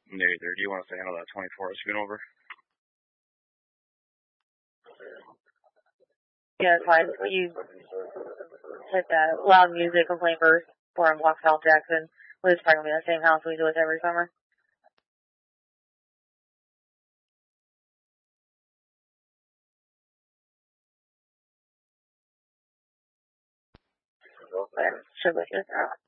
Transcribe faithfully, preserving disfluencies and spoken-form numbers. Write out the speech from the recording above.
Neither. Do you want us to handle that twenty-four Schoonover? Yeah, it's fine. You hit that loud music complaint first before I walk South Jackson. We're just probably going to be in the same house we do it every summer. But should we just out?